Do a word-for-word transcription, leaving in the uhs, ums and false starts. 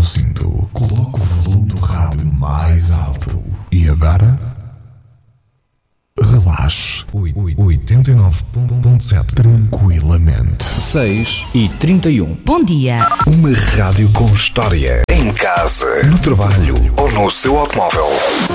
o cinto, coloque o volume do rádio mais alto. E agora? Relaxe. oitenta e nove ponto sete. Tranquilamente. seis e trinta e um. Bom dia. Uma rádio com história. Em casa, no trabalho ou no seu automóvel.